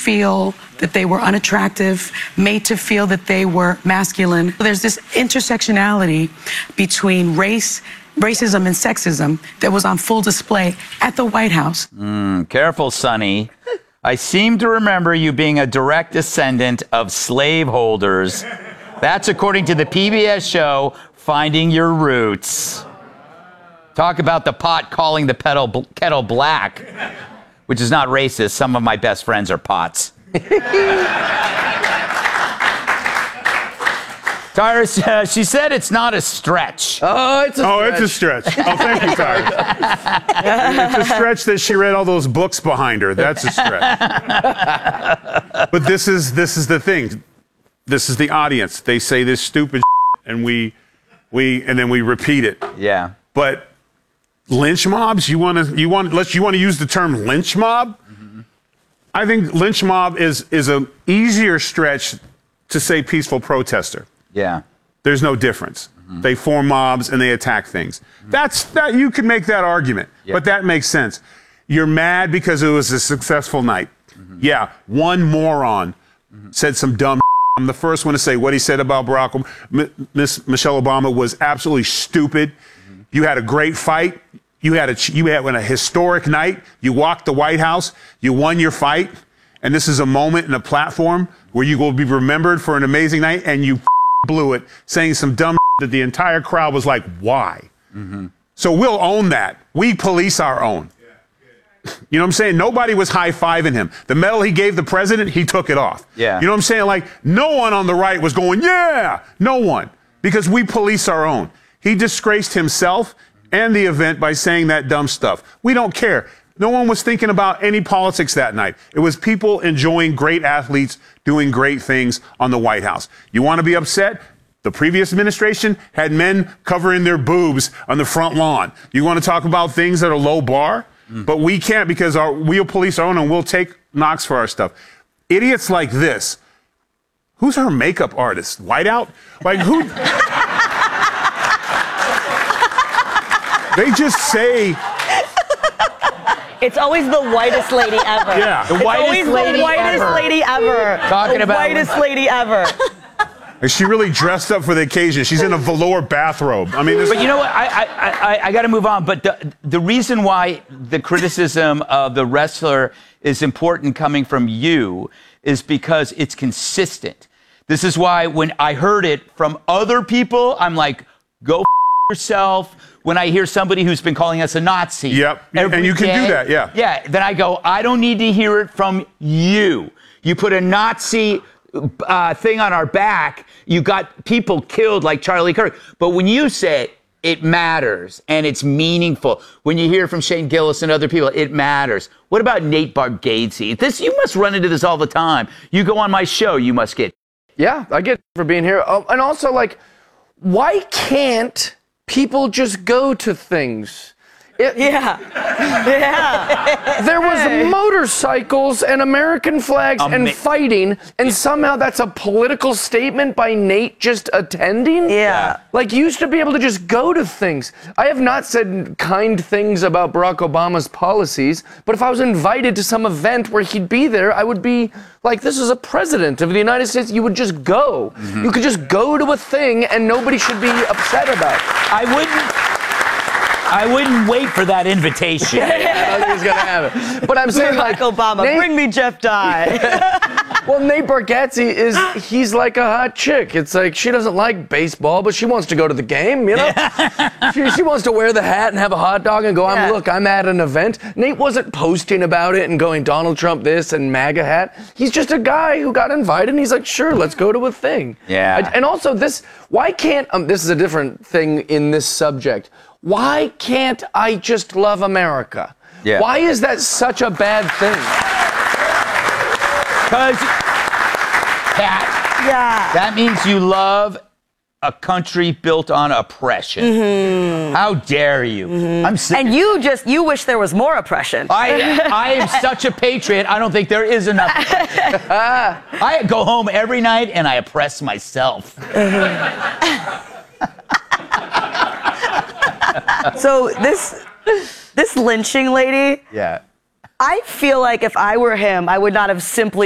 feel that they were unattractive, made to feel that they were masculine. There's this intersectionality between racism and sexism that was on full display at the White House. Careful, Sonny. I seem to remember you being a direct descendant of slaveholders. That's according to the PBS show, Finding Your Roots. Talk about the pot calling the kettle black, which is not racist. Some of my best friends are pots. Tyra, she said it's not a stretch. Oh, it's a stretch. Oh, thank you, Tyra. It's a stretch that she read all those books behind her. That's a stretch. But this is the thing. This is the audience. They say this stupid and and then we repeat it. Yeah. But lynch mobs, you want to use the term lynch mob? Mm-hmm. I think lynch mob is an easier stretch to say peaceful protester. Yeah. There's no difference. Mm-hmm. They form mobs and they attack things. Mm-hmm. You can make that argument, but that makes sense. You're mad because it was a successful night. Mm-hmm. Yeah, one moron said some dumb. I'm the first one to say what he said about Barack Obama. Miss Michelle Obama was absolutely stupid. Mm-hmm. You had a great fight. You had a historic night. You walked the White House. You won your fight. And this is a moment and a platform where you will be remembered for an amazing night, and you blew it saying some dumb that the entire crowd was like, why? Mm-hmm. So we'll own that. We police our own. You know what I'm saying? Nobody was high-fiving him. The medal he gave the president, he took it off. Yeah. You know what I'm saying? Like, no one on the right was going, yeah, no one. Because we police our own. He disgraced himself and the event by saying that dumb stuff. We don't care. No one was thinking about any politics that night. It was people enjoying great athletes doing great things on the White House. You want to be upset? The previous administration had men covering their boobs on the front lawn. You want to talk about things that are low bar? But we can't because we'll police our own and we'll take knocks for our stuff. Idiots like this. Who's her makeup artist? Whiteout? Like who? They just say. It's always the whitest lady ever. Yeah. The whitest lady ever. Talking about whitest lady ever. She really dressed up for the occasion. She's in a velour bathrobe. I mean, but you know what? I got to move on. But the reason why the criticism of the wrestler is important coming from you is because it's consistent. This is why when I heard it from other people, I'm like, go yourself. When I hear somebody who's been calling us a Nazi. Yep. And you can do that, yeah. Yeah. Then I go, I don't need to hear it from you. You put a Nazi thing on our back, you got people killed like Charlie Kirk. But when you say it matters and it's meaningful, when you hear from Shane Gillis and other people, it matters. What about Nate Bargatze? You must run into this all the time. You go on my show, you must get. Yeah, I get for being here. And also, like, why can't people just go to things? Yeah. There was motorcycles and American flags and fighting, and somehow that's a political statement by Nate just attending? Yeah. Like, you used to be able to just go to things. I have not said kind things about Barack Obama's policies, but if I was invited to some event where he'd be there, I would be like, this is a president of the United States. You would just go. Mm-hmm. You could just go to a thing and nobody should be upset about it. I wouldn't wait for that invitation. I don't think he's gonna have it. But I'm saying, like, Obama, bring me Jeff Dye. Well, Nate Bargatze he's like a hot chick. It's like she doesn't like baseball, but she wants to go to the game, you know? She wants to wear the hat and have a hot dog and go, look, I'm at an event. Nate wasn't posting about it and going, Donald Trump this and MAGA hat. He's just a guy who got invited and he's like, sure, let's go to a thing. Yeah. And also why can't, this is a different thing in this subject. Why can't I just love America? Yeah. Why is that such a bad thing? Because, Kat, that means you love a country built on oppression. Mm-hmm. How dare you? Mm-hmm. I'm sick. And you wish there was more oppression. I am such a patriot, I don't think there is enough oppression. I go home every night and I oppress myself. Mm-hmm. So this lynching lady, yeah, I feel like if I were him, I would not have simply